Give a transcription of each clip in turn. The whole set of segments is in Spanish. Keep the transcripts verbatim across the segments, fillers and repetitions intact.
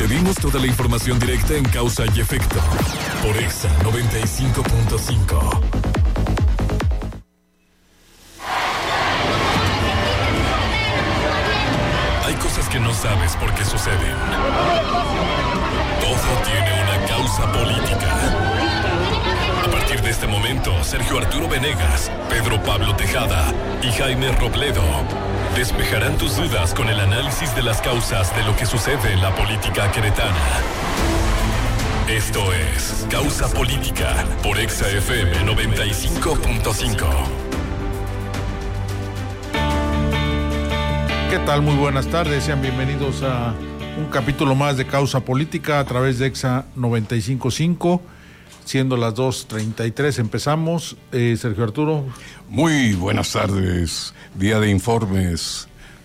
servimos toda la información directa en causa y efecto. Por Exa noventa y cinco punto cinco. Hay cosas que no sabes por qué suceden. Todo tiene una causa política. A partir de este momento, Sergio Arturo Venegas, Pedro Pablo Tejada y Jaime Robledo despejarán tus dudas con el análisis de las causas de lo que sucede en la política queretana. Esto es Causa Política por Exa F M noventa y cinco punto cinco. ¿Qué tal? Muy buenas tardes, sean bienvenidos a un capítulo más de Causa Política a través de Exa noventa y cinco punto cinco. Siendo las dos treinta y tres, empezamos. Eh, Sergio Arturo. Muy buenas tardes, día de informes.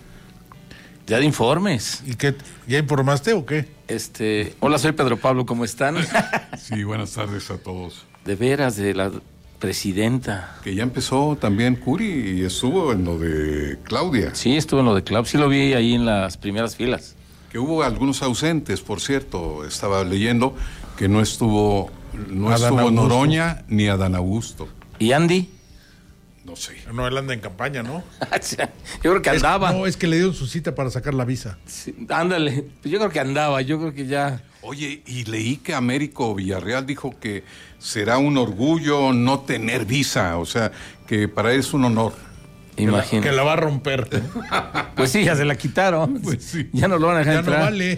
Día de informes. ¿Y qué? ¿Ya informaste o qué? Este, hola, soy Pedro Pablo, ¿cómo están? Sí, buenas tardes a todos. De veras, de la presidenta. Que ya empezó también Curi y estuvo en lo de Claudia. Sí, estuvo en lo de Claudia, sí lo vi ahí en las primeras filas. Que hubo algunos ausentes, por cierto, estaba leyendo que no estuvo... No Adán estuvo Augusto. Noroña ni Adán Augusto. ¿Y Andy? No sé. No, él anda en campaña, ¿no? Yo creo que Es- andaba. no, es que le dieron su cita para sacar la visa. Sí, ándale, yo creo que andaba, yo creo que ya... Oye, y leí que Américo Villarreal dijo que será un orgullo no tener visa, o sea, que para él es un honor. Imagínate. Que la va a romper. Pues sí, ya se la quitaron. Pues sí. Ya no lo van a dejar Ya entrar. no vale.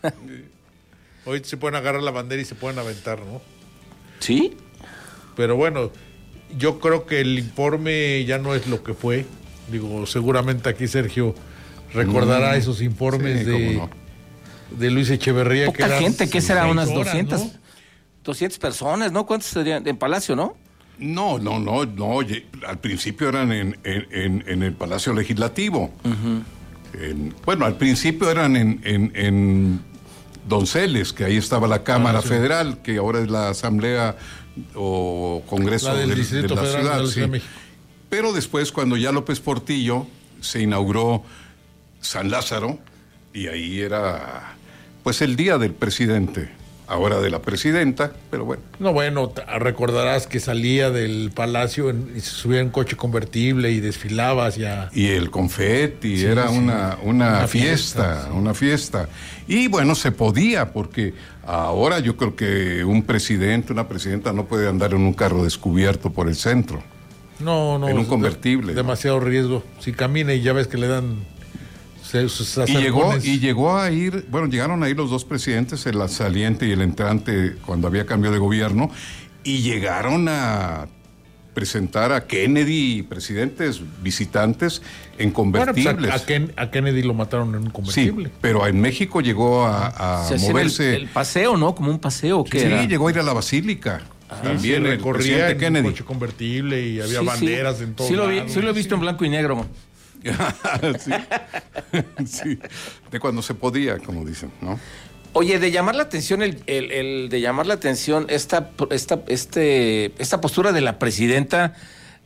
Hoy se pueden agarrar la bandera y se pueden aventar, ¿no? ¿Sí? Pero bueno, yo creo que el informe ya no es lo que fue. Digo, seguramente aquí Sergio recordará Mm, esos informes sí, de, cómo de Luis Echeverría. que Poca eran gente, ¿qué será? seis Unas horas, doscientas, ¿no? doscientas personas, ¿no? ¿Cuántos serían? En Palacio, ¿no? No, no, no, no. Oye, al principio eran en, en, en- en el Palacio Legislativo. En- bueno, al principio eran en, en, en Donceles, que ahí estaba la Cámara Ah, sí. Federal, que ahora es la Asamblea o Congreso La del del- Distrito de la Federal ciudad. de la Ciudad sí. de México. Pero después, cuando ya López Portillo se inauguró San Lázaro, y ahí era pues el día del presidente, ahora de la presidenta, pero bueno. No, bueno, t- recordarás que salía del palacio en- y se subía en coche convertible y desfilaba hacia... Y el confeti, Sí, era sí. una, una, Una fiesta, fiesta, sí. una fiesta. Y bueno, se podía, porque ahora yo creo que un presidente, una presidenta no puede andar en un carro descubierto por el centro. No, no. En un es de- convertible, ¿no? Demasiado riesgo. Si camina y ya ves que le dan se- sus Y llegó, acercones. y llegó a ir, bueno, llegaron a ir los dos presidentes, el saliente y el entrante, cuando había cambio de gobierno, y llegaron a presentar a Kennedy, presidentes visitantes en Bueno, pues convertibles. a, a Ken- a Kennedy lo mataron en un Sí, convertible. pero en México llegó a, a Se hacía el, moverse. el paseo, ¿no? Como un paseo, ¿qué Sí, era? llegó a ir a la Basílica. También Sí, el recorría presidente en Kennedy. un coche convertible y había Sí, banderas sí. en todo Sí lo vi, sí lo he visto en blanco y negro. sí. Sí. De cuando se podía, como dicen, ¿no? Oye, de llamar la atención, el, el- el de llamar la atención, esta, esta, este, esta postura de la presidenta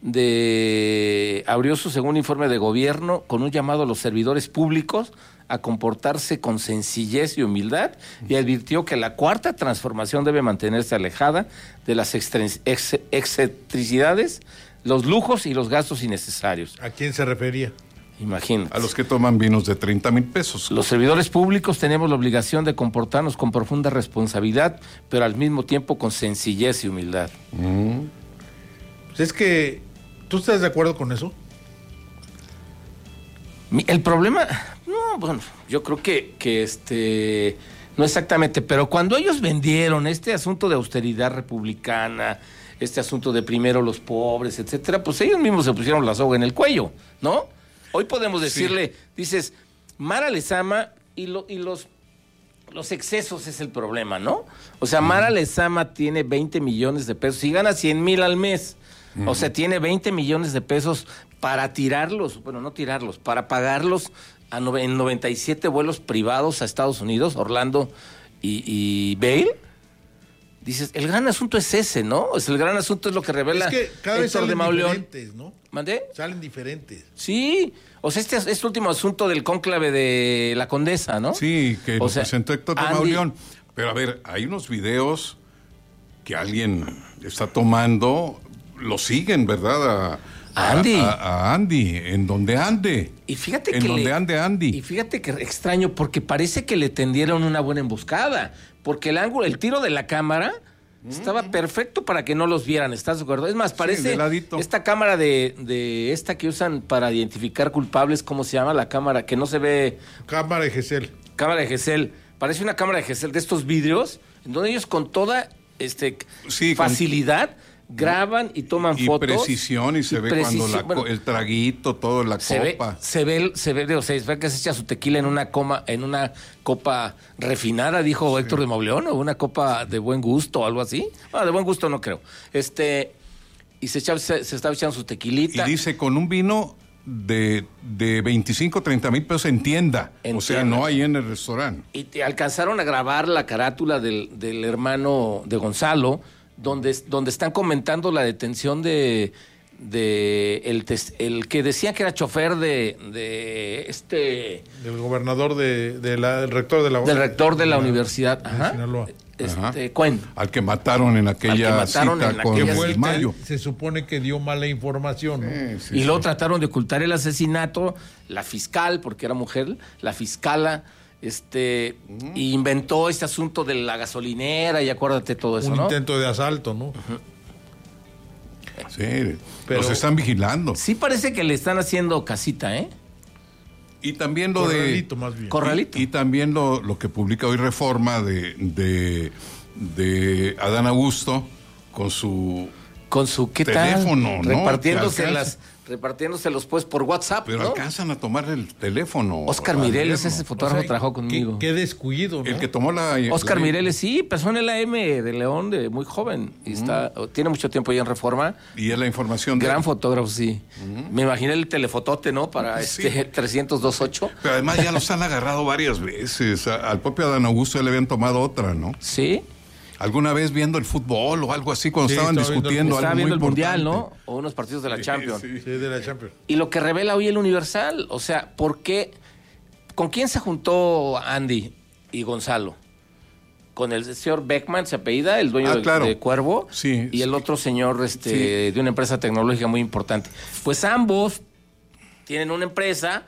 de abrió su segundo informe de gobierno con un llamado a los servidores públicos a comportarse con sencillez y humildad y advirtió que la cuarta transformación debe mantenerse alejada de las extren- ex- excentricidades, los lujos y los gastos innecesarios. ¿A quién se refería? Imagínate. A los que toman vinos de treinta mil pesos. Los servidores públicos tenemos la obligación de comportarnos con profunda responsabilidad, pero al mismo tiempo con sencillez y humildad. Mm. Pues es que, ¿tú estás de acuerdo con eso? Mi- El problema, no, bueno, yo creo que, que este, no exactamente, pero cuando ellos vendieron este asunto de austeridad republicana, este asunto de primero los pobres, etcétera, pues ellos mismos se pusieron la soga en el cuello, ¿no? Hoy podemos decirle, dices, Mara Lezama y, lo, y los, los excesos es el problema, ¿no? O sea, Mara Lezama tiene veinte millones de pesos y gana cien mil al mes. O sea, tiene veinte millones de pesos para tirarlos, bueno, no tirarlos, para pagarlos a nove- en noventa y siete vuelos privados a Estados Unidos, Orlando y, y Vail. dices, el gran asunto es ese, ¿no? Es el gran asunto es lo que revela Es que cada vez Héctor de salen Mauleón. diferentes, ¿no? ¿Mandé? Salen diferentes. Sí, o sea, este, este último asunto del cónclave de la Condesa, ¿no? Sí, que O lo sea, presentó Héctor de Andy- Mauleón. Pero a ver, hay unos videos que alguien está tomando, lo siguen, ¿verdad? A, A Andy. A, a Andy, en donde ande. Y fíjate en que donde le- ande Andy. Y fíjate que extraño, porque parece que le tendieron una buena emboscada, porque el ángulo, el tiro de la cámara estaba perfecto para que no los vieran, ¿estás de acuerdo? Es más, de parece ladito. esta cámara de, de esta que usan para identificar culpables, ¿cómo se llama? La cámara que no se ve, Cámara de Gesell. cámara de Gesell, parece una cámara de Gesell de estos vidrios, en donde ellos con toda este Sí, con- facilidad graban y toman Y fotos. precisión, y se y ve cuando precisión. la, Bueno, co- el traguito, todo, la se ve, copa. se ve, se ve, o sea, se ve que se echa su tequila en una coma, en una copa refinada, dijo Héctor de Mauleón, o una copa de buen gusto o algo así. Ah, de buen gusto no creo. Este, y se, echa- se, se estaba echando su Y tequilita. dice, con un vino de, de veinticinco, treinta mil pesos en tienda. En o sea, tienda. no ahí en el restaurante. Y te alcanzaron a grabar la carátula del, del hermano de Gonzalo, donde, donde están comentando la detención de, de el, tes- el que decía que era chofer de, de este Del gobernador de, de la, del rector de la del rector de la universidad, de ajá, Sinaloa. este Ajá. Cuen. Al que mataron en aquella mataron cita en con Que aquella fue el Mayo. que se supone que dio mala información, ¿no? Sí, sí, Y sí. luego trataron de ocultar el asesinato, la fiscal, porque era mujer, la fiscala, este, y inventó este asunto de la gasolinera y acuérdate todo eso, Un ¿no? intento de asalto, ¿no? Sí, Pero- los están vigilando. Sí parece que le están haciendo casita, ¿eh? Y también lo Corralito, de... más bien. Corralito. Y, y también lo, lo que publica hoy Reforma de, de, de Adán Augusto con su... Con su, ¿qué Teléfono, tal? ¿no? Repartiéndose Que las, repartiéndoselos pues por WhatsApp, Pero ¿no? alcanzan a tomar el teléfono. Oscar a Mireles, leerlo. ese fotógrafo, O sea, trabajó qué- conmigo. Qué, descuido, ¿no? El que tomó la... Oscar la- Mireles, sí, empezó en el A M de León, de muy joven. Y está, tiene mucho tiempo ya en Reforma. Y es la información de... Gran fotógrafo, sí. Me imaginé el telefotote, ¿no? Para Sí. este trescientos dos ocho. Pero además ya los han agarrado varias veces. A- Al propio Adán Augusto ya le habían tomado otra, ¿no? Sí. Alguna vez viendo el fútbol o algo así, cuando Sí, estaban estaba viendo el- discutiendo Estaba algo viendo muy el Mundial, importante. ¿no? O unos partidos de la Champions. Sí, Sí, de la Champions. Y lo que revela hoy el Universal, o sea, ¿por qué? ¿Con quién se juntó Andy y Gonzalo? Con el señor Beckman, se apellida, el dueño Ah, de, claro. de Cuervo, Sí, y el sí. otro señor este, de una empresa tecnológica muy importante. Pues ambos tienen una empresa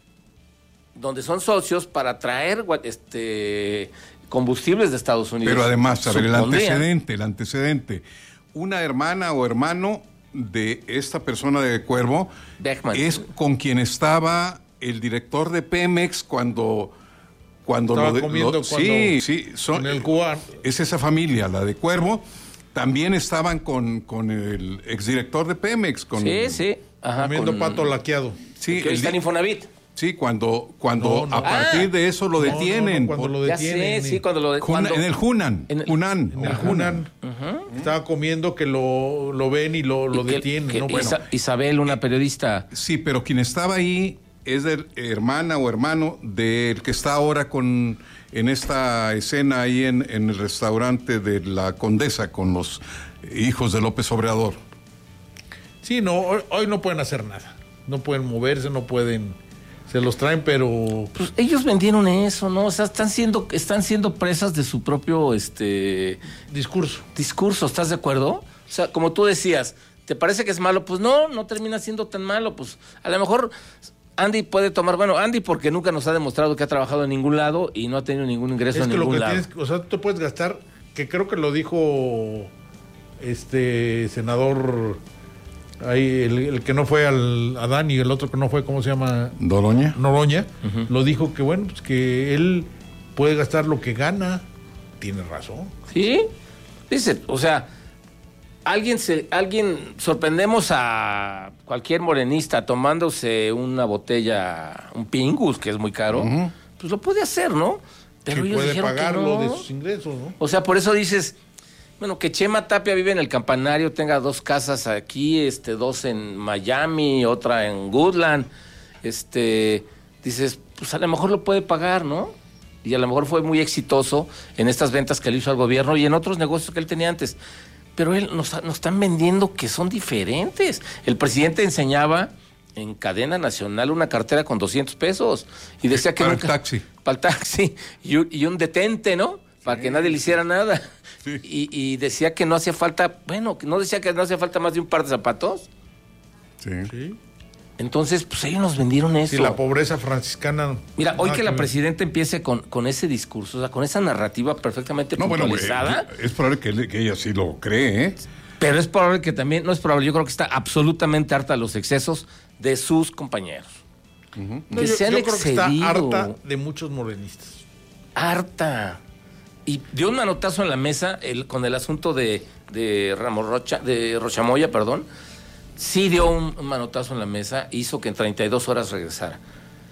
donde son socios para traer gua- este, combustibles de Estados Unidos. Pero además, a ver, el Supondría. antecedente, el antecedente. Una hermana o hermano de esta persona de Cuervo Beckman. es con quien estaba el director de Pemex cuando... Cuando Estaba lo de- comiendo lo- cuando- sí, sí, son, en el cubano. es esa familia, la de Cuervo. También estaban con, con el exdirector de Pemex. Con, Sí, sí. Ajá, Comiendo con- pato laqueado. Sí, que hoy el está en di- Infonavit. sí, cuando, cuando No, no. a partir Ah. de eso lo No, no, no, detienen. cuando por- lo Ya sé, detienen. sí, cuando lo de, Juna- cuando- en el Hunan. en el- Hunan. En el Hunan. Estaba comiendo que lo, lo ven y lo, lo y que- detienen. que ¿no? Bueno, Isa- Isabel, una periodista. Sí, pero quien estaba ahí es de hermana o hermano del que está ahora con en esta escena ahí en, en el restaurante de la Condesa con los hijos de López Obrador. sí, no, hoy, hoy no pueden hacer nada. No pueden moverse, no pueden. Se los traen, pero. Pues ellos vendieron eso, ¿no? O sea, están siendo, están siendo presas de su propio este Discurso. discurso, ¿estás de acuerdo? O sea, como tú decías, ¿te parece que es malo? Pues no, no termina siendo tan malo. Pues a lo mejor Andy puede tomar, bueno, Andy porque nunca nos ha demostrado que ha trabajado en ningún lado y no ha tenido ningún ingreso Es en que lo ningún que lado. tienes, o sea, tú puedes gastar, que creo que lo dijo este senador ahí, el, el que no fue al Adán y el otro que no fue, ¿cómo se llama? Doroña. Noroña, lo dijo que bueno, pues que él puede gastar lo que gana. Tiene razón. ¿Sí? Dice, o sea, alguien se, alguien sorprendemos a cualquier morenista tomándose una botella, un Pingus, que es muy caro, pues lo puede hacer, ¿no? Pero Que ellos puede dijeron que pagarlo no. de sus ingresos, ¿no? O sea, por eso dices, bueno, que Chema Tapia vive en el Campanario, tenga dos casas aquí, este, dos en Miami, otra en Goodland, este, dices, pues a lo mejor lo puede pagar, ¿no? y a lo mejor fue muy exitoso en estas ventas que le hizo al gobierno y en otros negocios que él tenía antes. Pero él nos, nos están vendiendo que son diferentes. El presidente enseñaba en cadena nacional una cartera con doscientos pesos y decía que para nunca, el taxi. Para el taxi. Y un, y un detente, ¿no? Para sí, que nadie le hiciera nada. Sí. Y, y decía que no hacía falta, bueno, que no decía que no hacía falta más de un par de zapatos. Sí. Sí. Entonces, pues ellos nos vendieron eso. Sí, la pobreza franciscana. Mira, hoy Ah, que la que presidenta empiece con, con ese discurso, o sea, con esa narrativa perfectamente No, bueno, puntualizada. eh, es probable que, que ella sí lo cree, ¿eh? Pero es probable que también, no es probable, yo creo que está absolutamente harta de los excesos de sus compañeros. Uh-huh. No, que yo, se han yo creo que está excedido. harta de muchos morenistas. Harta. Y dio un manotazo en la mesa el, con el asunto de, de Ramos Rocha, de Rochamoya, perdón. Sí dio un, un manotazo en la mesa, hizo que en treinta y dos horas regresara.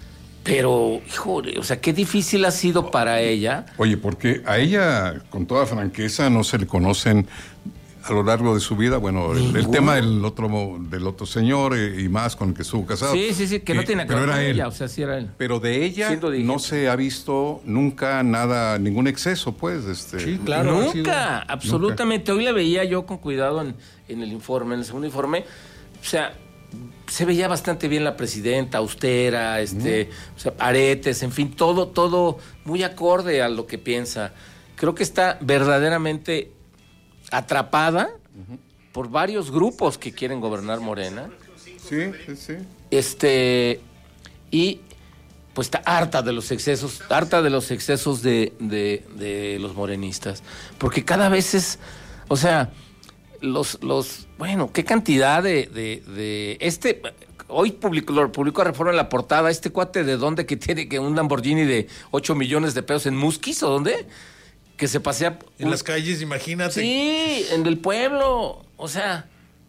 Pero, híjole, o sea, qué difícil ha sido para ella. Oye, porque a ella, con toda franqueza, no se le conocen a lo largo de su vida, bueno, el, el tema del otro del otro señor eh, y más con el que estuvo casado. Sí, sí, sí, que no tiene que ver con con él. ella, o sea, sí era él. Pero de ella no se ha visto nunca nada, ningún exceso, pues. Este, Sí, claro. Nunca, sido, absolutamente. Nunca. Hoy la veía yo con cuidado en, en el informe, en el segundo informe. O sea, se veía bastante bien la presidenta, austera, este, mm. o sea, aretes, en fin, todo, todo muy acorde a lo que piensa. Creo que está verdaderamente atrapada uh-huh. por varios grupos que quieren gobernar Morena. Sí, sí, sí. Este, y pues está harta de los excesos, harta de los excesos de, de, de los morenistas. Porque cada vez es, o sea, los, los, bueno, qué cantidad de, de, de este, hoy publicó, lo publicó a Reforma en la portada, este cuate de dónde que tiene que un Lamborghini de ocho millones de pesos en Musquis, ¿o dónde? Que se pasea en un... las calles, imagínate. Sí, en el pueblo, o sea.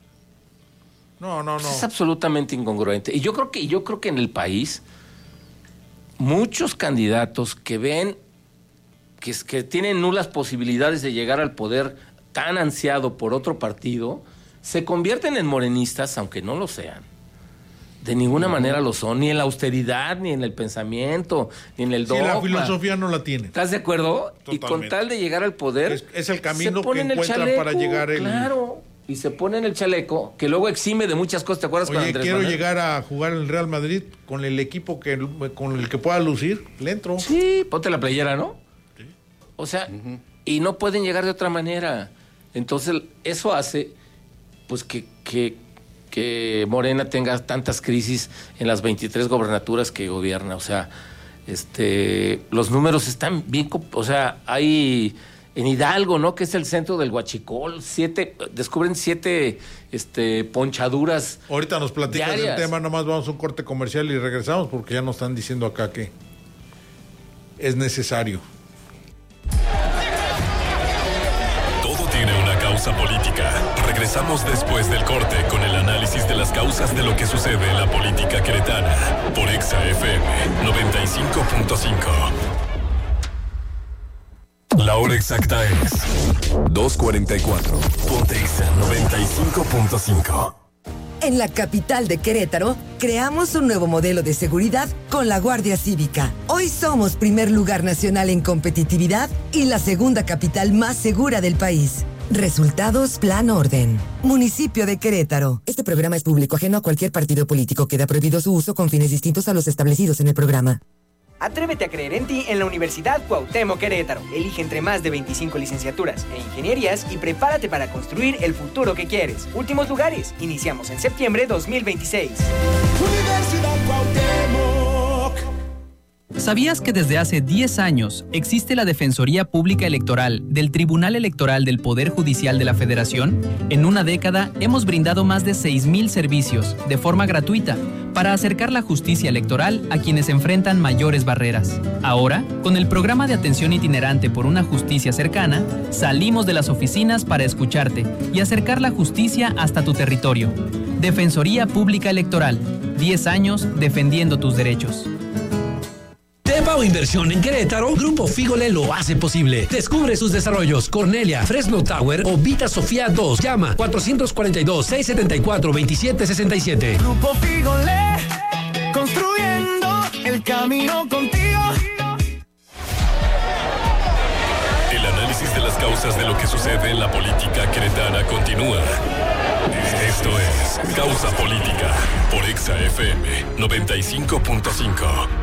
No, no, no. Pues es absolutamente incongruente. Y yo creo que, yo creo que en el país muchos candidatos que ven que, que tienen nulas posibilidades de llegar al poder tan ansiado por otro partido, se convierten en morenistas, aunque no lo sean. De ninguna no. manera lo son, ni en la austeridad, ni en el pensamiento, ni en el dogma. Sí, la filosofía no la tiene. ¿Estás de acuerdo? Totalmente. Y con tal de llegar al poder... Es, es el camino que encuentran chaleco, para llegar el... Claro, y se pone en el chaleco, que luego exime de muchas cosas, ¿te acuerdas? Oye, con Andrés quiero Manuel? llegar a jugar en el Real Madrid con el equipo que con el que pueda lucir, le entro. Sí, ponte la playera, ¿no? Sí. O sea, uh-huh. y no pueden llegar de otra manera. Entonces, eso hace, pues, que, que, que Morena tenga tantas crisis en las veintitrés gobernaturas que gobierna. O sea, este, los números están bien, o sea, hay en Hidalgo, ¿no? Que es el centro del Huachicol, siete, descubren siete este, ponchaduras. Ahorita nos platicas diarias. del tema, nomás vamos a un corte comercial y regresamos porque ya nos están diciendo acá que es necesario. Causa política. Regresamos después del corte con el análisis de las causas de lo que sucede en la política queretana por Exa F M noventa y cinco punto cinco. La hora exacta es dos cuarenta y cuatro. Ponte Exa noventa y cinco punto cinco. En la capital de Querétaro, creamos un nuevo modelo de seguridad con la Guardia Cívica. Hoy somos primer lugar nacional en competitividad y la segunda capital más segura del país. Resultados Plan Orden. Municipio de Querétaro. Este programa es público ajeno a cualquier partido político. Queda prohibido su uso con fines distintos a los establecidos en el programa. Atrévete a creer en ti en la Universidad Cuauhtémoc Querétaro. Elige entre más de veinticinco licenciaturas e ingenierías y prepárate para construir el futuro que quieres. Últimos lugares. Iniciamos en septiembre dos mil veintiséis. Universidad Cuauhtémoc. ¿Sabías que desde hace diez años existe la Defensoría Pública Electoral del Tribunal Electoral del Poder Judicial de la Federación? En una década hemos brindado más de seis mil servicios de forma gratuita para acercar la justicia electoral a quienes enfrentan mayores barreras. Ahora, con el programa de atención itinerante por una justicia cercana, salimos de las oficinas para escucharte y acercar la justicia hasta tu territorio. Defensoría Pública Electoral, diez años defendiendo tus derechos. Tepa o inversión en Querétaro, Grupo Fígole lo hace posible. Descubre sus desarrollos Cornelia, Fresno Tower o Vita Sofía dos. Llama cuatro cuatro dos, seis siete cuatro, dos siete seis siete. Grupo Fígole, construyendo el camino contigo. análisis de las causas de lo que sucede en la política queretana continúa. Esto es Causa Política por Exa F M noventa y cinco punto cinco.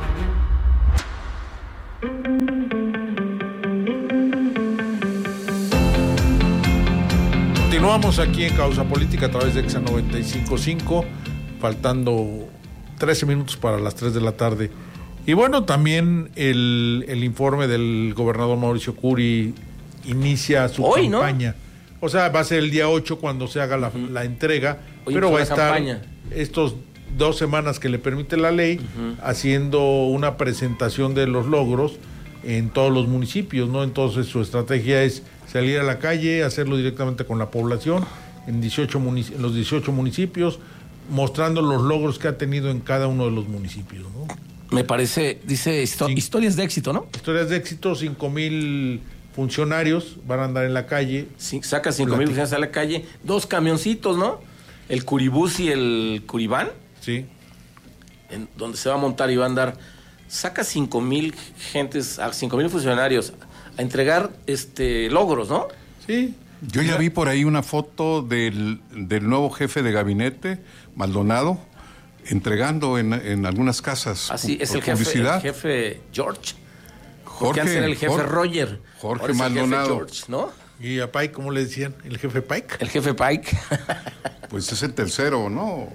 Continuamos aquí en Causa Política a través de Exa noventa y cinco punto cinco, faltando trece minutos para las tres de la tarde. Y bueno, también el, el informe del gobernador Mauricio Curi inicia su Hoy, campaña. ¿no? O sea, va a ser el día ocho cuando se haga la, uh-huh. la entrega, Hoy pero va a la estar campaña. estos dos semanas que le permite la ley, uh-huh. haciendo una presentación de los logros en todos los municipios, ¿no? Entonces su estrategia es salir a la calle, hacerlo directamente con la población, en, dieciocho munic- en los dieciocho municipios, mostrando los logros que ha tenido en cada uno de los municipios, ¿no? Me parece, dice histo- Cin- historias de éxito, ¿no? Historias de éxito, cinco mil funcionarios van a andar en la calle. Sí, saca cinco mil funcionarios a la calle, dos camioncitos, ¿no? El Curibús y el Curibán. Sí. En donde se va a montar y va a andar. Saca cinco mil gentes, a cinco mil funcionarios a entregar este logros, ¿no? Sí. Yo ya vi por ahí una foto del, del nuevo jefe de gabinete, Maldonado, entregando en, en algunas casas. Así es el jefe, publicidad. el jefe George. Jorge, antes era el jefe Jorge, Roger. Jorge Ahora es el Maldonado. jefe George, ¿no? ¿Y a Pike cómo le decían? ¿El jefe Pike? El jefe Pike. Pues es el tercero, ¿no?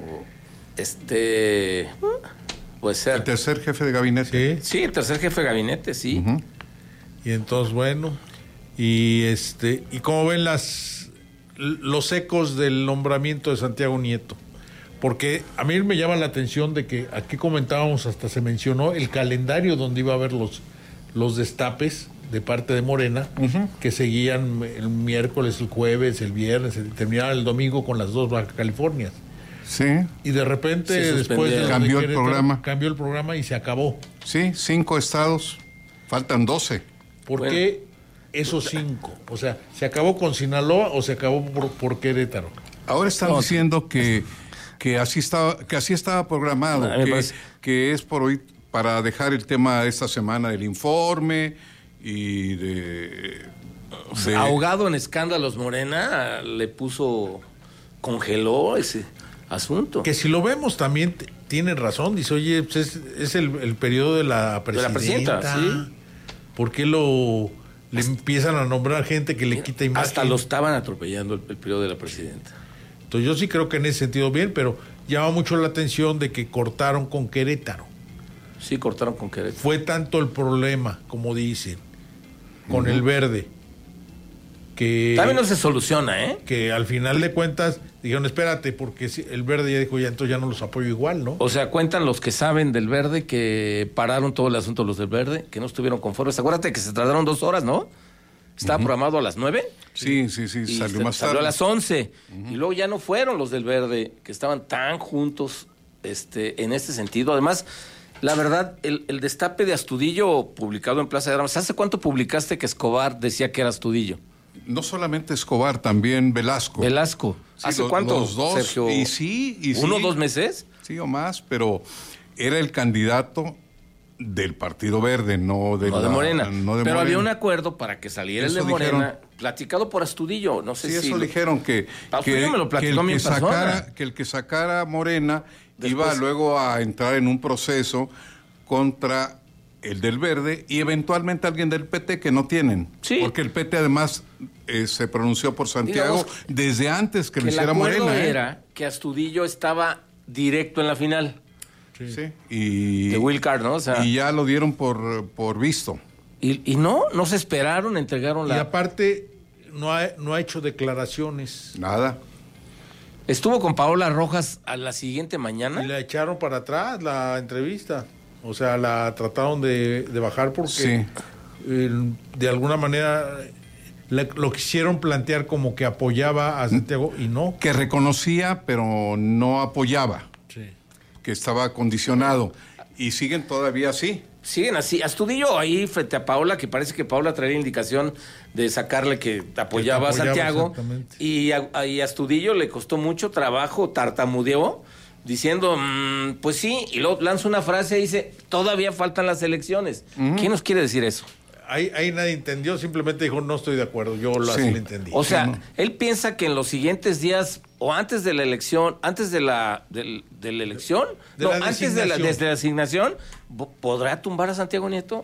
Este... Puede ser. El tercer jefe de gabinete. Sí. Sí, el tercer jefe de gabinete, sí. Uh-huh. Y entonces, bueno, y este, y cómo ven las los ecos del nombramiento de Santiago Nieto, porque a mí me llama la atención de que aquí comentábamos, hasta se mencionó el calendario donde iba a haber los, los destapes de parte de Morena, uh-huh. que seguían el miércoles, el jueves, el viernes, el, terminaban el domingo con las dos Baja Californias. Sí. Y de repente, después de cambió de el programa. Cambió el programa y se acabó. Sí, cinco estados, faltan doce. ¿Por bueno. qué esos cinco? O sea, ¿se acabó con Sinaloa o se acabó por, por Querétaro? Ahora están no, diciendo que, que así estaba, que así estaba programado, no, que, que es por hoy para dejar el tema esta semana del informe y de, de... Ahogado en escándalos, Morena le puso, congeló ese asunto. Que si lo vemos también t- tiene razón, dice, oye, pues es, es el, el periodo de la presidenta. De la presidenta, sí. ¿Por qué lo le empiezan a nombrar gente que le quita imagen? Hasta lo estaban atropellando el, el periodo de la presidenta. Entonces yo sí creo que en ese sentido bien, pero llama mucho la atención de que cortaron con Querétaro. Sí, cortaron con Querétaro. Fue tanto el problema, como dicen, con uh-huh. el verde, que... También no se soluciona, ¿eh? Que al final de cuentas dijeron, espérate, porque el verde ya dijo, ya entonces ya no los apoyo igual, ¿no? O sea, cuentan los que saben del verde que pararon todo el asunto los del verde, que no estuvieron conformes. Acuérdate que se tardaron dos horas, ¿no? Estaba uh-huh. programado a las nueve. Sí, sí, sí, y salió se, más tarde. Salió a las once. Uh-huh. Y luego ya no fueron los del verde, que estaban tan juntos este, en este sentido. Además, la verdad, el, el destape de Astudillo publicado en Plaza de Armas, ¿hace cuánto publicaste que Escobar decía que era Astudillo? No solamente Escobar, también Velasco. Velasco. Sí, ¿Hace lo, cuánto, los dos, Sergio? Y sí, y ¿Uno o sí. dos meses? Sí, o más, pero era el candidato del Partido Verde, no de, no la, de Morena. No de pero Morena. había un acuerdo para que saliera Eso el de Morena, dijeron, platicado por Astudillo. No sé sí, si eso lo, dijeron que, Astudillo que, me lo platicó que, el mi que, persona. sacara, que el que sacara Morena Después, iba luego a entrar en un proceso contra el del Verde y eventualmente alguien del P T que no tienen. Sí. Porque el P T además eh, se pronunció por Santiago Digamos, desde antes que, que lo hiciera Morena. El acuerdo ¿eh? era que Astudillo estaba directo en la final. Sí. sí. Y, de Will Card, ¿no? O sea, y ya lo dieron por, por visto. Y, y no, no se esperaron, entregaron la... Y aparte, no ha, no ha hecho declaraciones. Nada. Estuvo con Paola Rojas a la siguiente mañana. Y la echaron para atrás la entrevista. O sea, la trataron de, de bajar porque sí. eh, de alguna manera le, lo quisieron plantear como que apoyaba a Santiago y no. Que reconocía, pero no apoyaba. Sí. Que estaba condicionado. Y siguen todavía así. Siguen así. Astudillo ahí frente a Paola, que parece que Paola traía indicación de sacarle que apoyaba, que apoyaba a Santiago. Y a, y a Astudillo le costó mucho trabajo, tartamudeó, diciendo, mmm, pues sí, y luego lanza una frase y dice, todavía faltan las elecciones. Uh-huh. ¿Qué nos quiere decir eso? ahí, ahí nadie entendió, simplemente dijo no estoy de acuerdo, yo lo, Sí. así lo entendí. O sea, Sí, ¿no? él piensa que en los siguientes días o antes de la elección, antes de la del- de la elección, De no, la antes de la, designación. desde la asignación, bo- ¿podrá tumbar a Santiago Nieto?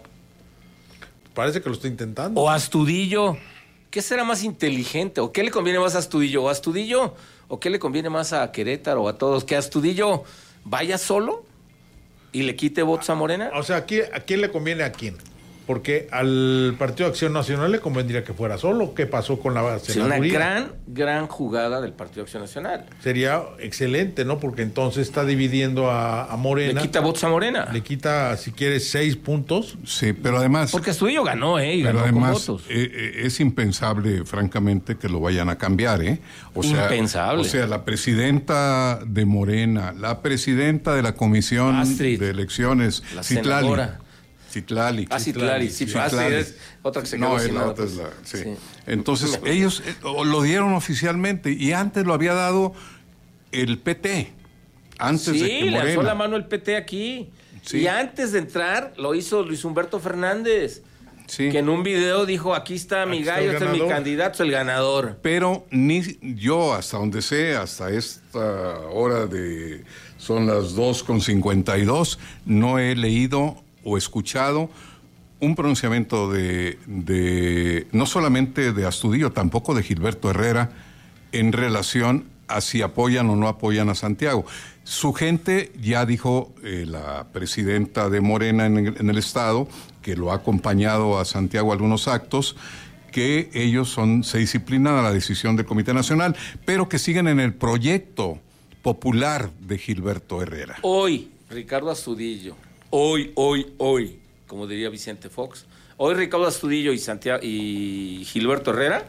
Parece que lo está intentando. O a Astudillo. ¿Qué será más inteligente? ¿O qué le conviene más a Astudillo? ¿O a Astudillo? ¿O qué le conviene más a Querétaro o a todos? ¿Que Astudillo vaya solo y le quite votos a Morena? O sea, ¿aquí, ¿a quién le conviene a quién? Porque al Partido de Acción Nacional le convendría que fuera solo. ¿Qué pasó con la Sería una senaduría? gran, gran jugada del Partido Acción Nacional. Sería excelente, ¿no? Porque entonces está dividiendo a, a Morena. Le quita votos a Morena. Le quita, si quieres, seis puntos. Sí, pero además... Porque Astudillo ganó, ¿eh? Y Pero ganó con además votos. eh, eh, es impensable, francamente, que lo vayan a cambiar, ¿eh? O sea, Impensable. O sea, la presidenta de Morena, la presidenta de la Comisión Astrid. de Elecciones, La Citlali. senadora. Citlali. Ah, Citlali, sí, Citlali. Astrid es otra que se quedó No, es sin la nada, otra, pues. es la- sí. Sí. Entonces, ellos eh, o- lo dieron oficialmente y antes lo había dado el P T. Antes Sí, de que le alzó Morena. la mano el P T aquí. Sí. Y antes de entrar, lo hizo Luis Humberto Fernández. Sí. Que en un video dijo, aquí está mi Aquí está gallo, el este es mi ganador. candidato, el ganador. Pero ni yo, hasta donde sé, hasta esta hora de... Son las dos con cincuenta y dos, no he leído o escuchado un pronunciamiento de, de no solamente de Astudillo, tampoco de Gilberto Herrera, en relación a si apoyan o no apoyan a Santiago. Su gente, ya dijo eh, la presidenta de Morena en el, en el Estado, que lo ha acompañado a Santiago a algunos actos, que ellos son, se disciplinan a la decisión del Comité Nacional, pero que siguen en el proyecto popular de Gilberto Herrera. Hoy, Ricardo Astudillo, hoy, hoy, hoy, como diría Vicente Fox, hoy Ricardo Astudillo y, Santiago, y Gilberto Herrera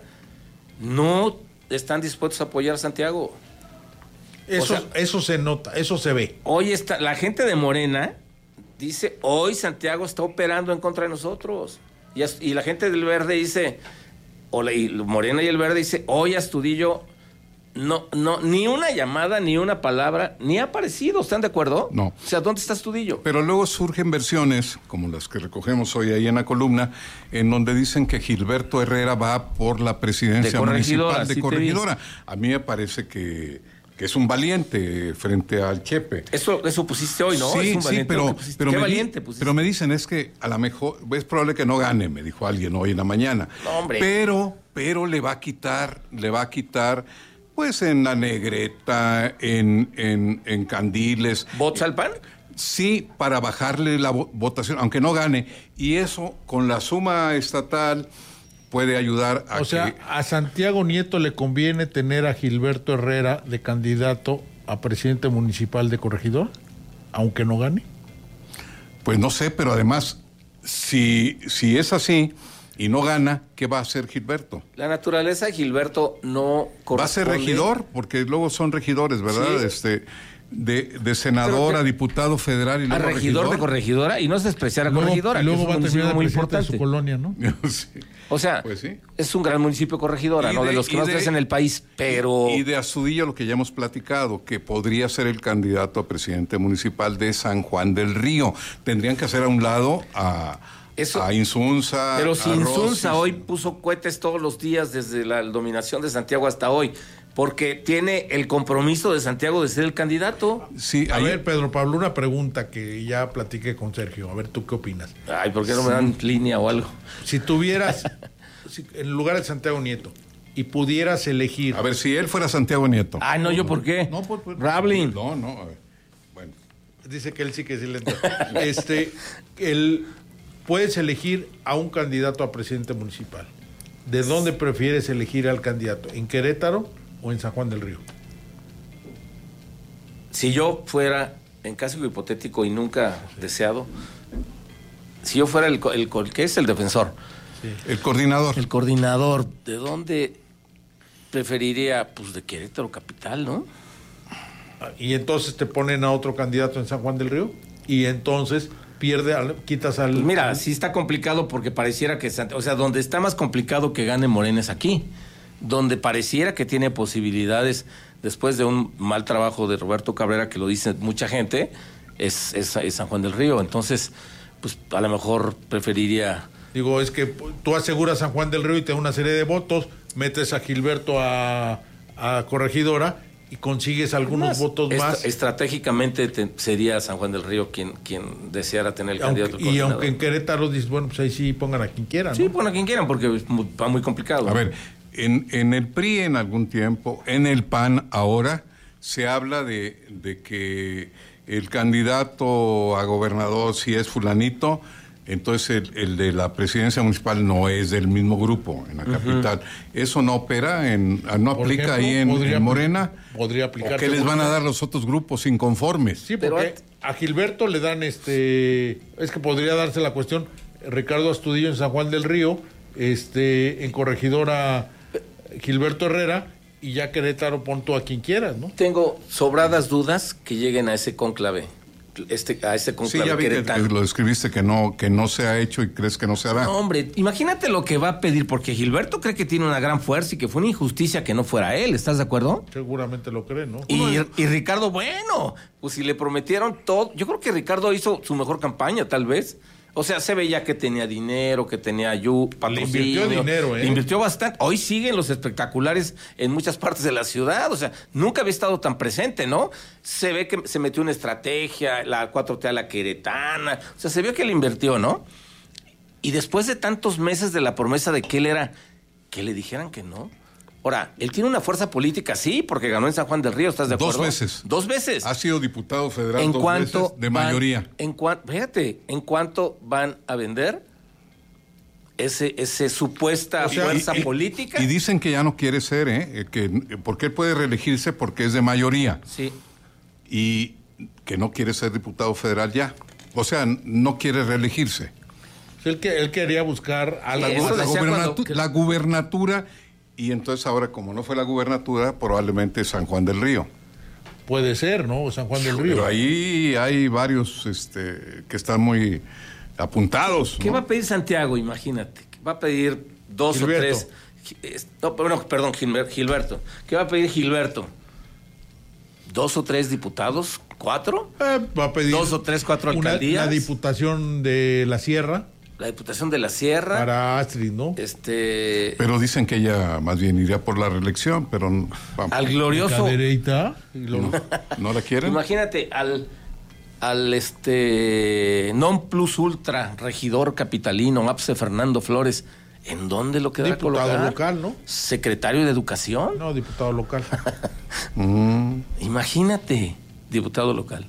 no están dispuestos a apoyar a Santiago. Eso, O sea- eso se nota, eso se ve. Hoy está, la gente de Morena dice, hoy Santiago está operando en contra de nosotros. Y, as- y la gente del Verde dice, o la, y Morena y el Verde dice, hoy Astudillo, no, no, ni una llamada, ni una palabra, ni ha aparecido. ¿Están de acuerdo? No. O sea, ¿dónde está Astudillo? Pero luego surgen versiones, como las que recogemos hoy ahí en la columna, en donde dicen que Gilberto Herrera va por la presidencia De corregidora, municipal de sí te corregidora. A mí me parece que, que es un valiente frente al Chepe. Eso, eso pusiste hoy, ¿no? Sí, Es un sí, valiente lo pero, que pusiste. pero, Qué me di- valiente pusiste. pero me dicen es que a lo mejor es probable que no gane, me dijo alguien hoy en la mañana. No, hombre. Pero, pero le va a quitar, le va a quitar, pues en la Negreta, en, en, en Candiles. ¿Votos al P A N? Sí, para bajarle la vo- votación, aunque no gane. Y eso, con la suma estatal, puede ayudar a O sea, que... a Santiago Nieto le conviene tener a Gilberto Herrera de candidato a presidente municipal de Corregidor, aunque no gane. Pues no sé, pero además, si, si es así y no gana, ¿qué va a hacer Gilberto? La naturaleza de Gilberto no corresponde. Va a ser regidor, porque luego son regidores, ¿verdad? Sí. Este, de, de senador Pero a que- diputado federal y A luego regidor de corregidora y no es despreciar a Luego, corregidora, y luego que va es a un terminar municipio de muy presidente de importante. su colonia, ¿no? Sí. O sea, Pues sí. es un gran municipio corregidora, Y ¿no? De, de- los que y más de- crecen en el país, pero... Y de Astudillo, lo que ya hemos platicado, que podría ser el candidato a presidente municipal de San Juan del Río. Tendrían que hacer a un lado a, Eso- a Insunza. Pero a si Insunza Rossi. hoy puso cohetes todos los días desde la dominación de Santiago hasta hoy, porque tiene el compromiso de Santiago de ser el candidato. Sí, A ahí- ver, Pedro Pablo, una pregunta que ya platiqué con Sergio. A ver, ¿tú qué opinas? Ay, ¿por qué no me dan línea o algo? Si tuvieras, si- en lugar de Santiago Nieto, y pudieras elegir... a ver, si él fuera Santiago Nieto. Ay, no, ¿yo por qué? No, pues, pues, Rablin. No, no, a ver. Bueno. Dice que él sí que sí le entró. Este, el, puedes elegir a un candidato a presidente municipal. ¿De dónde prefieres elegir al candidato? ¿En Querétaro o en San Juan del Río? Si yo fuera, en caso hipotético y nunca deseado, si yo fuera el, co- el, co- ¿qué es el defensor? El coordinador. El coordinador, ¿de dónde preferiría? Pues de Querétaro capital, ¿no? Y entonces te ponen a otro candidato en San Juan del Río y entonces pierde, al, quitas al... Pues mira, sí está complicado porque pareciera que, Sant- o sea, donde está más complicado que gane Morena es aquí, donde pareciera que tiene posibilidades después de un mal trabajo de Roberto Cabrera, que lo dice mucha gente, es, es, es San Juan del Río. Entonces, pues a lo mejor preferiría Digo, es que tú aseguras San Juan del Río y te da una serie de votos, metes a Gilberto a, a Corregidora y consigues algunos Además, votos est- más. Estratégicamente te, sería San Juan del Río quien, quien deseara tener el Aunque, candidato. y aunque en Querétaro dices, bueno, pues ahí sí pongan a quien quieran. Sí, ¿no? pongan a quien quieran, porque es muy, va muy complicado. A ver, en, en el P R I en algún tiempo, en el P A N ahora, se habla de, de que el candidato a gobernador, si es fulanito, entonces el, el de la presidencia municipal no es del mismo grupo en la uh-huh. capital. ¿Eso no opera, en, no Por aplica ejemplo, ahí en, podría, en Morena? Podría aplicar. ¿O qué les van a dar los otros grupos inconformes? Sí, porque Pero, a Gilberto le dan este... Es que podría darse la cuestión, Ricardo Astudillo en San Juan del Río, este en Corregidora Gilberto Herrera, y ya Querétaro pon tú a quien quieras, ¿no? Tengo sobradas dudas que lleguen a ese cónclave. Este, a ese conclave sí, ya vi que, que lo describiste que no, que no se ha hecho y crees que no se hará. No, hombre, imagínate lo que va a pedir, porque Gilberto cree que tiene una gran fuerza y que fue una injusticia que no fuera él, ¿estás de acuerdo? Seguramente lo cree, ¿no? Y, y Ricardo, bueno, pues si le prometieron todo, yo creo que Ricardo hizo su mejor campaña, tal vez. O sea, se veía que tenía dinero, que tenía yu, patrocinio. Le invirtió dinero, ¿eh? Le invirtió bastante. Hoy siguen los espectaculares en muchas partes de la ciudad. O sea, nunca había estado tan presente, ¿no? Se ve que se metió una estrategia, la cuatro T a la queretana. O sea, se vio que le invirtió, ¿no? Y después de tantos meses de la promesa de que él era, que le dijeran que no. Ahora, él tiene una fuerza política, sí, porque ganó en San Juan del Río, ¿estás de acuerdo? Dos veces. Dos veces. Ha sido diputado federal en dos cuanto veces de van, mayoría. En cuanto, fíjate, ¿en cuánto van a vender ese, ese supuesta O sea, fuerza y, política? Y dicen que ya no quiere ser, ¿eh? Que, porque él puede reelegirse porque es de mayoría. Sí. Y que no quiere ser diputado federal ya. O sea, no quiere reelegirse. Él, que, él quería buscar a la, la, la, la, gubernatu cuando... la gubernatura. Y entonces ahora, como no fue la gubernatura, probablemente San Juan del Río. Puede ser, ¿no? San Juan del Río. Pero ahí hay varios este, que están muy apuntados. ¿Qué ¿no? va a pedir Santiago? Imagínate. Va a pedir dos Gilberto. o tres... No, bueno, perdón, Gilberto. ¿Qué va a pedir Gilberto? ¿Dos o tres diputados? ¿Cuatro? Eh, va a pedir... ¿Dos o tres, cuatro una, alcaldías? La diputación de la Sierra. La Diputación de la Sierra. Para Astrid, ¿no? Este... Pero dicen que ella más bien iría por la reelección, pero... Vamos. Al glorioso... Cadereita, no, ¿No la quieren? Imagínate, al... Al este... Non plus ultra, regidor capitalino, Apse Fernando Flores. ¿En dónde lo queda diputado colocar? Local, ¿no? ¿Secretario de Educación? No, diputado local. mm. Imagínate, diputado local.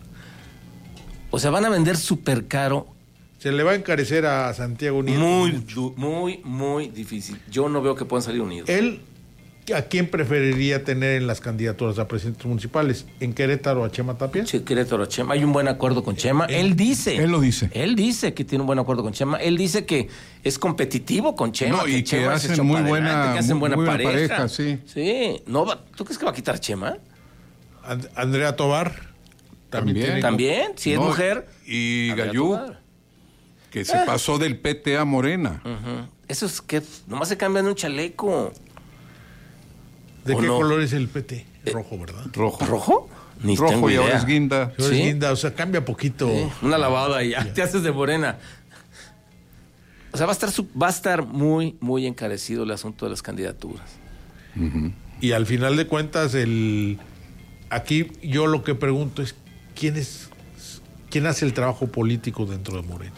O sea, van a vender súper caro. Se le va a encarecer a Santiago Nieto. Muy, muy, muy difícil. Yo no veo que puedan salir unidos. Él, ¿a quién preferiría tener en las candidaturas a presidentes municipales? ¿En Querétaro a Chema Tapia? Sí, Querétaro a Chema. Hay un buen acuerdo con Chema. Él, él dice. Él lo dice. Él dice que tiene un buen acuerdo con Chema. Él dice que es competitivo con Chema. No, que y que Chema hacen muy buena, que hacen buena, muy buena pareja. pareja. Sí. Sí. No va, ¿tú crees que va a quitar Chema? And- Andrea Tobar. También. También, También, si es no, mujer. Y Andrea Gallú, Tobar. que se ah. pasó del P T a Morena. Uh-huh. Eso es que nomás se cambian un chaleco. ¿De qué no? color es el P T? Rojo, ¿verdad? Rojo. ¿Rojo? Ni Rojo tengo y idea. ahora es guinda. ¿Sí? Es guinda, o sea, cambia poquito. Sí, una lavada y ya, ya te haces de morena. O sea, va a estar va a estar muy, muy encarecido el asunto de las candidaturas. Uh-huh. Y al final de cuentas, el aquí yo lo que pregunto es quién es quién hace el trabajo político dentro de Morena.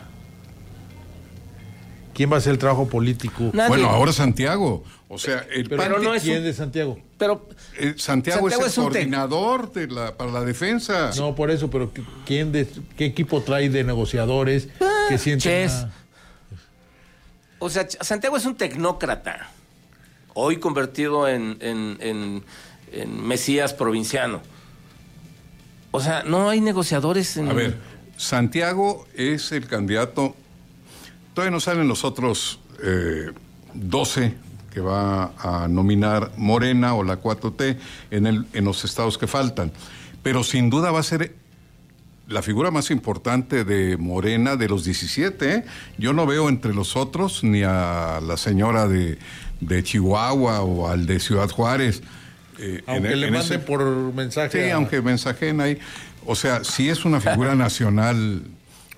¿Quién va a hacer el trabajo político? Nadie. Bueno, ahora Santiago. O sea, el pero P A N, no es ¿quién un... de Santiago? Pero eh, Santiago, Santiago es el es coordinador de la, para la defensa. No, por eso, pero ¿quién de, qué equipo trae de negociadores ah, que sienten a... O sea, Santiago es un tecnócrata, hoy convertido en, en, en, en mesías provinciano. O sea, no hay negociadores en... A ver, Santiago es el candidato... Todavía no salen los otros eh, doce que va a nominar Morena o la cuatro T en, el, en los estados que faltan. Pero sin duda va a ser la figura más importante de Morena de los diecisiete. ¿eh? Yo no veo entre los otros ni a la señora de, de Chihuahua o al de Ciudad Juárez. Eh, aunque en, le en mande ese... por mensaje. Sí, a... aunque mensajen ahí. O sea, sí es una figura nacional...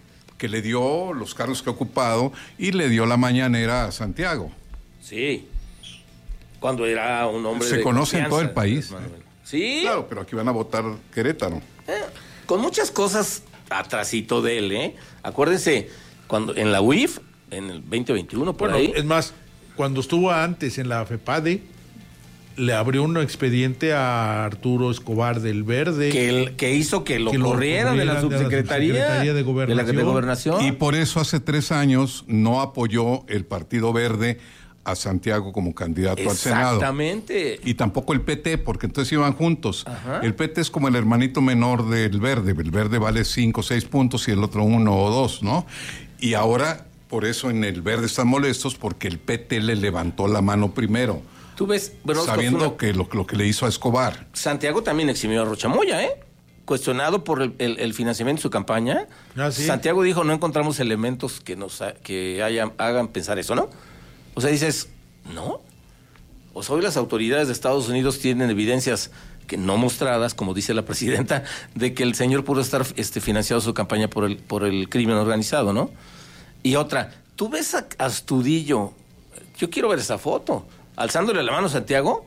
que le dio los cargos que ha ocupado y le dio la mañanera a Santiago. Sí. Cuando era un hombre Se de conoce en todo el país. Manuel. Sí. Claro, pero aquí van a votar Querétaro. Eh, con muchas cosas atrasito de él, ¿eh? Acuérdense, cuando en la U I F, en el veinte veintiuno, por Bueno, ahí. es más, cuando estuvo antes en la FEPADE, le abrió un expediente a Arturo Escobar del Verde. Que, el, que hizo que lo que lo corrieran de la corrieran de la subsecretaría, subsecretaría de Gobernación. de la de Gobernación. Y por eso hace tres años no apoyó el Partido Verde a Santiago como candidato al Senado. Exactamente. Y tampoco el P T, porque entonces iban juntos. Ajá. El P T es como el hermanito menor del Verde. El Verde vale cinco o seis puntos y el otro uno o dos, ¿no? Y ahora, por eso en el Verde están molestos, porque el P T le levantó la mano primero. Tú ves, bueno, sabiendo una... que lo, lo que le hizo a Escobar. Santiago también eximió a Rochamoya, ¿eh? Cuestionado por el, el, el financiamiento de su campaña. Ah, ¿sí? Santiago dijo, no encontramos elementos que nos ha, que hayan, hagan pensar eso, ¿no? O sea, dices, ¿no? O sea, hoy las autoridades de Estados Unidos tienen evidencias que no mostradas, como dice la presidenta, de que el señor pudo estar este, financiado su campaña por el, por el crimen organizado, ¿no? Y otra, tú ves a Astudillo, yo quiero ver esa foto, alzándole la mano a Santiago,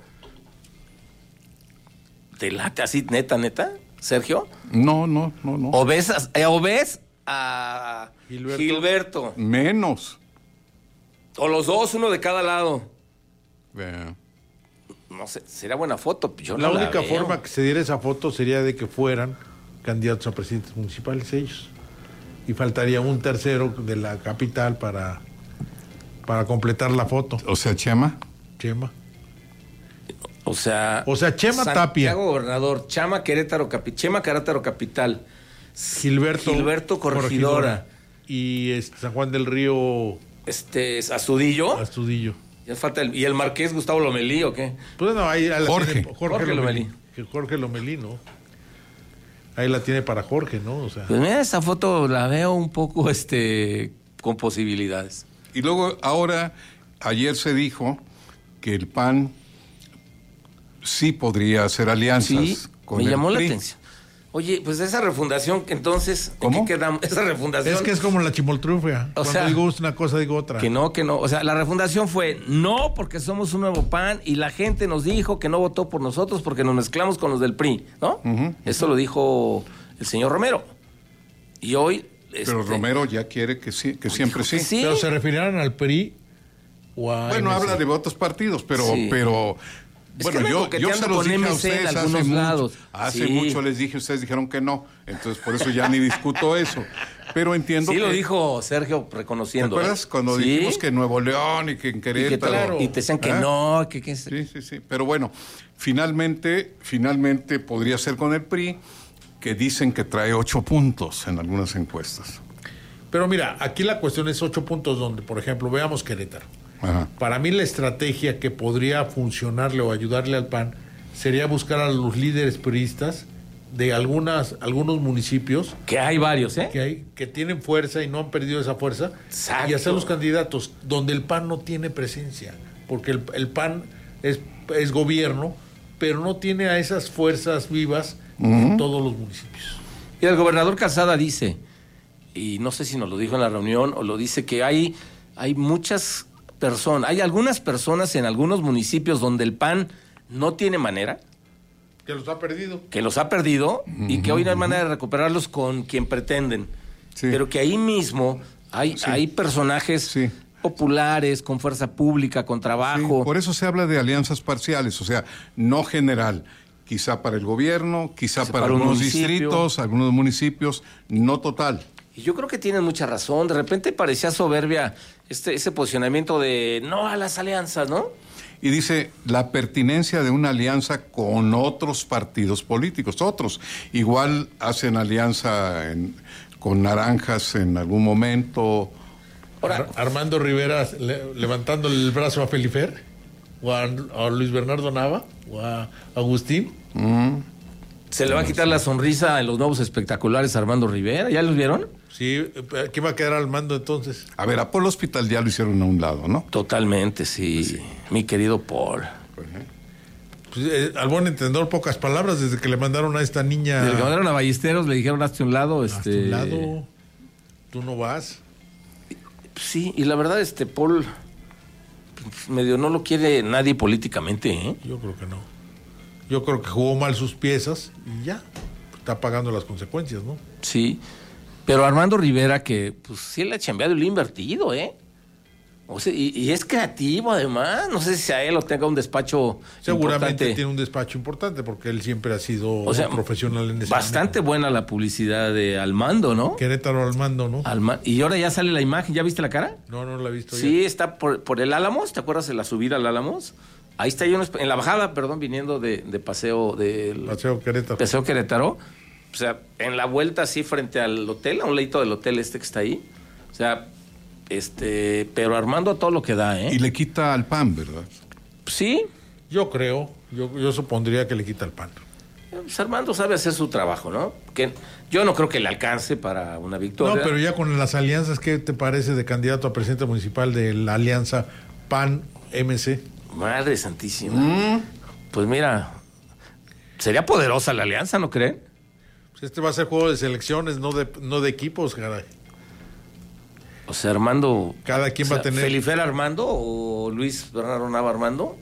¿te late así, neta, neta, Sergio? No, no, no, no. ¿O ves a, eh, o ves a Gilberto. Gilberto? Menos. O los dos, uno de cada lado. Eh, No sé, será buena foto. Yo La no única veo. forma que se diera esa foto sería de que fueran candidatos a presidentes municipales ellos. Y faltaría un tercero de la capital para, para completar la foto. O sea, Chema. Chema. O sea, O sea, Chema Santiago Tapia. Gobernador, Chama Querétaro, Capi, Chema Querétaro Capital, Gilberto, Gilberto Corregidora, y este, San Juan del Río este Astudillo, Astudillo. ya falta el, y el Marqués Gustavo Lomelí, ¿o qué? Pues no, ahí la Jorge. tiene Jorge, Jorge Lomelí. Lomelí. Que Jorge Lomelí, ¿no? Ahí la tiene para Jorge, ¿no? O sea, Pues mira, esa foto la veo un poco este con posibilidades. Y luego, ahora, ayer se dijo que el P A N sí podría hacer alianzas Sí, con me el llamó P R I. la atención. Oye, pues esa refundación, entonces, ¿en ¿Cómo? qué quedamos? Esa refundación. es que es como la chimoltrufia. O Cuando sea, digo una cosa, digo otra. Que no, que no. O sea, la refundación fue no porque somos un nuevo P A N y la gente nos dijo que no votó por nosotros porque nos mezclamos con los del P R I, ¿no? Ujú. Eso lo dijo el señor Romero. Y hoy... Pero este, Romero ya quiere que, sí, que siempre dijo que sí. sí. Pero se referirán al P R I o a Bueno, M C. habla de otros partidos, pero... Sí. pero Es bueno, que ando yo, yo coqueteando se los con dije M a C en ustedes hace algunos mucho, lados. hace Sí. mucho les dije, ustedes dijeron que no, entonces por eso ya ni discuto eso. Pero entiendo Sí que... lo dijo Sergio ¿Te reconociendo. acuerdas ¿eh? cuando Sí. dijimos que Nuevo León y que en Y, que Querétaro? te- y te decían que ¿Ah? no, que... que Sí, sí, sí. Pero bueno, finalmente, finalmente podría ser con el P R I, que dicen que trae ocho puntos en algunas encuestas. Pero mira, aquí la cuestión es ocho puntos donde, por ejemplo, veamos Querétaro. Ajá. Para mí la estrategia que podría funcionarle o ayudarle al P A N sería buscar a los líderes priistas de algunas, algunos municipios Que hay varios, ¿eh? que, hay, que tienen fuerza y no han perdido esa fuerza Exacto. y hacerlos candidatos donde el P A N no tiene presencia, porque el, el P A N es, es gobierno, pero no tiene a esas fuerzas vivas en todos los municipios. Y el gobernador Calzada dice, y no sé si nos lo dijo en la reunión o lo dice, que hay, hay muchas personas, hay algunas personas en algunos municipios donde el P A N no tiene manera, Que los ha perdido. que los ha perdido y que hoy no hay manera de recuperarlos con quien pretenden. Sí. Pero que ahí mismo hay, Sí. hay personajes Sí. populares, con fuerza pública, con Sí, trabajo. por eso se habla de alianzas parciales, o sea, no general. Quizá para el gobierno, quizá Quizá para, para un algunos municipio. distritos, algunos municipios, no total. Y yo creo que tienen mucha razón. De repente parecía soberbia este, ese posicionamiento de no a las alianzas, ¿no? Y dice la pertinencia de una alianza con otros partidos políticos, otros. Igual hacen alianza en- con naranjas en algún momento. Ahora, Ar- Armando Rivera le- levantando el brazo a Felifer, o a, a Luis Bernardo Nava, o a Agustín. se le va a quitar la sonrisa en los nuevos espectaculares a Armando Rivera. ¿Ya los vieron? Sí, ¿quién va a quedar al mando entonces? A ver, a Polo Hospital ya lo hicieron a un lado, ¿no? Totalmente, sí. Mi querido Paul. Pues, eh, al buen entendedor, pocas palabras desde que le mandaron a esta niña Desde que mandaron a Ballesteros, le dijeron hazte un lado. hasta Este, un lado. tú no vas. Sí, y la verdad, este Paul, pues, medio no lo quiere nadie políticamente, ¿eh? Yo creo que no. Yo creo que jugó mal sus piezas y ya, está pagando las consecuencias, ¿no? Sí, pero Armando Rivera, que pues sí le ha chambeado y le ha invertido, ¿eh? O sea, y, y es creativo además, no sé si a él lo tenga un despacho Seguramente importante. tiene un despacho importante porque él siempre ha sido O sea, profesional en ese bastante manejo. buena la publicidad de Almando, ¿no? Querétaro al mando, ¿no? Alma- y ahora ya sale la imagen, ¿ya viste la cara? No, no la he visto. Sí, ya. está por, por el Álamos, ¿te acuerdas de la subida al Álamos? Ahí está yo en la bajada, perdón, viniendo de, de paseo del Paseo Querétaro. Paseo Querétaro. O sea, en la vuelta así frente al hotel, a un ladito del hotel este que está ahí. O sea, este, pero Armando a todo lo que da, ¿eh? Y le quita al P A N, ¿verdad? Sí. Yo creo, yo, yo supondría que le quita el P A N. Pues Armando sabe hacer su trabajo, ¿no? Que yo no creo que le alcance para una victoria. No, pero ya con las alianzas, ¿qué te parece de candidato a presidente municipal de la alianza P A N-M C? Madre santísima. Mm. Pues mira, sería poderosa la alianza, ¿no creen? Pues este va a ser juego de selecciones, no de, no de equipos, caray. O sea, Armando... Cada quien o sea, va a tener... ¿Felifer Armando o Luis Bernardo Nava Armando?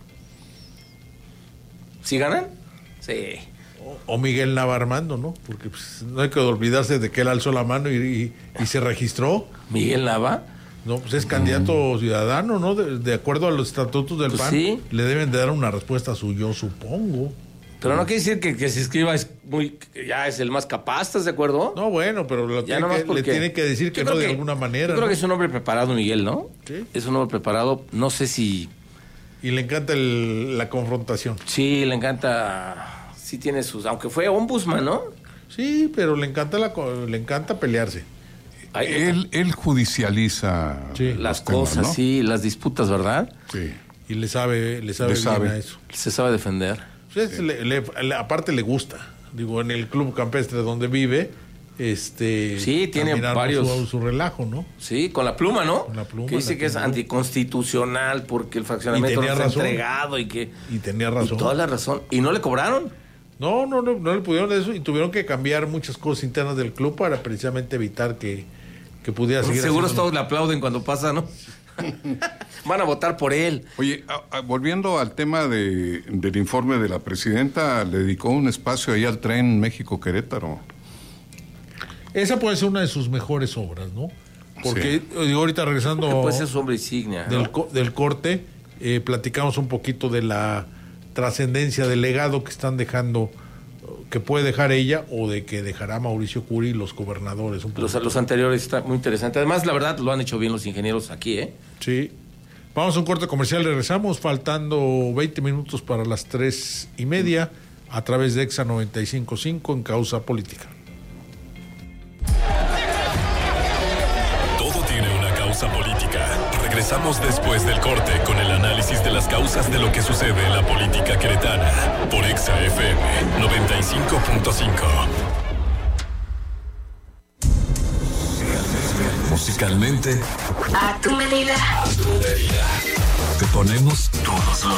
¿Sí ganan? Sí. O, o Miguel Nava Armando, ¿no? Porque pues, no hay que olvidarse de que él alzó la mano y, y, y se registró. ¿Miguel Nava? No, pues es candidato mm. ciudadano, ¿no? De, de acuerdo a los estatutos del pues P A N, sí. Le deben de dar una respuesta a su yo, supongo. Pero no quiere decir que, que se inscriba es muy, ya es el más capaz, ¿estás de acuerdo? No, bueno, pero lo tiene que, le tiene que decir que no de que, alguna manera. Yo creo ¿no? que es un hombre preparado, Miguel, ¿no? Sí. Es un hombre preparado, no sé si... Y le encanta el, la confrontación. Sí, le encanta, sí tiene sus... Aunque fue ombudsman, ¿no? Sí, pero le encanta, la, le encanta pelearse. Ay, él, él judicializa sí. las cosas, temas, ¿no? Sí, las disputas, ¿verdad? Sí. Y le sabe, le sabe, le sabe. bien a eso. Se sabe defender. Pues sí. le, le, le, aparte le gusta. Digo, en el club campestre donde vive, este... Sí, tiene varios... Su, su relajo, ¿no? Sí, con la pluma, ¿no? Con la pluma. Que dice que es anticonstitucional porque el fraccionamiento no está entregado y que... Y tenía razón. Y toda la razón. ¿Y no le cobraron? No, no, no, no le pudieron eso y tuvieron que cambiar muchas cosas internas del club para precisamente evitar que, que pudiera seguir. Seguro haciendo... todos le aplauden cuando pasa, ¿no? Van a votar por él. Oye, a, a, volviendo al tema de, del informe de la presidenta, le dedicó un espacio ahí al tren México-Querétaro. Esa puede ser una de sus mejores obras, ¿no? Porque sí. digo, ahorita regresando puede ser su hombre insignia, del, ¿no? co del corte, eh, platicamos un poquito de la trascendencia del legado que están dejando, que puede dejar ella o de que dejará Mauricio Curi y los gobernadores. Un los, los anteriores está muy interesante. Además, la verdad, lo han hecho bien los ingenieros aquí, ¿eh? Sí. Vamos a un corte comercial, regresamos faltando veinte minutos para las tres y media a través de Exa noventa y cinco punto cinco en Causa Política. Todo tiene una causa política. Regresamos después del corte con el análisis de las causas de lo que sucede en la política queretana por Exa F M noventa y cinco punto cinco. Musicalmente, a tu medida. A tu medida. Te ponemos todos los